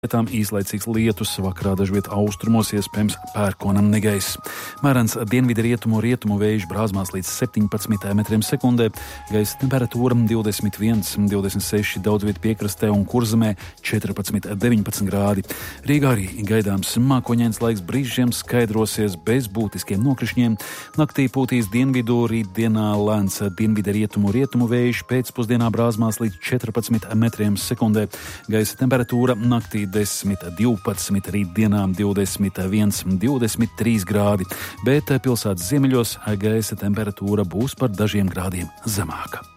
Vietām īslaicīgs lietus, vakarā dažviet austrumos iespējams pērkonam negaiss. Mērens dienvidu rietumu vējš brāzmās līdz 17 metriem sekundē, gaisa temperatūra 21–26, daudz viet piekrastē un Kurzemē 14–19 grādi. Rīgā arī gaidāms mākoņains laiks, brīžiem skaidrosies bez būtiskiem nokrišņiem. Naktī pūtīs dienvidu, rītdienā lēns dienvidu rietumu vējš, pēcpusdienā brāzmās līdz 14 metriem sekundē, gaisa temperatūra naktī 10–12, rītdienā 21–23 grādi, bet pilsētas ziemeļos gaisa temperatūra būs par dažiem grādiem zemāka.